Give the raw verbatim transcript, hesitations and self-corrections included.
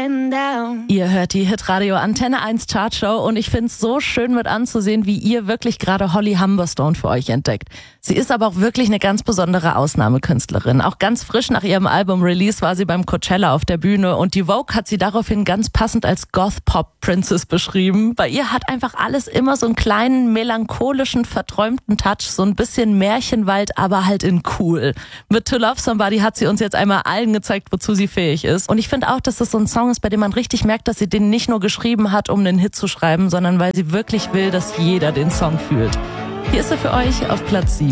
going down. Ihr hört die Hitradio Antenne eins Chartshow und ich find's so schön mit anzusehen, wie ihr wirklich gerade Holly Humberstone für euch entdeckt. Sie ist aber auch wirklich eine ganz besondere Ausnahmekünstlerin. Auch ganz frisch nach ihrem Album-Release war sie beim Coachella auf der Bühne und die Vogue hat sie daraufhin ganz passend als Goth-Pop-Princess beschrieben. Bei ihr hat einfach alles immer so einen kleinen, melancholischen, verträumten Touch, so ein bisschen Märchenwald, aber halt in cool. Mit To Love Somebody hat sie uns jetzt einmal allen gezeigt, wozu sie fähig ist. Und ich finde auch, dass das so ein Song ist, bei dem man richtig merkt, dass sie den nicht nur geschrieben hat, um einen Hit zu schreiben, sondern weil sie wirklich will, dass jeder den Song fühlt. Hier ist er für euch auf Platz sieben.